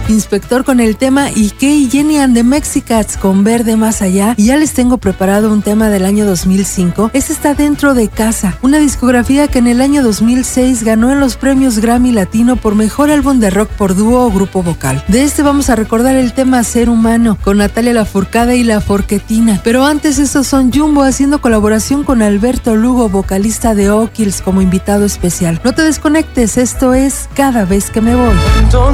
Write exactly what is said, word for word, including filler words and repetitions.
Inspector con el tema Ike y Jenny and the Mexicats con Verde Más Allá. Y ya les tengo preparado un tema del año dos mil cinco. Este está Dentro de Casa, una discografía que en el año dos mil seis ganó en los premios Grammy Latino por mejor álbum de rock por dúo o grupo vocal. De este vamos a recordar el tema Ser Humano con Natalia Lafourcade y La Forquetina. Pero antes estos son Jumbo haciendo colaboración con Alberto Lugo, vocalista de O'Kills, como invitado especial. No te desconectes, esto es Cada Vez que Me Voy.